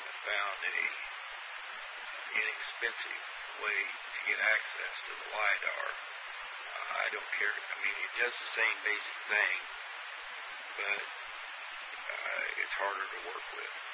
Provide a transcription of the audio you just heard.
haven't found a inexpensive way to get access to the LiDAR. I don't care. I mean, it does the same basic thing, but it's harder to work with.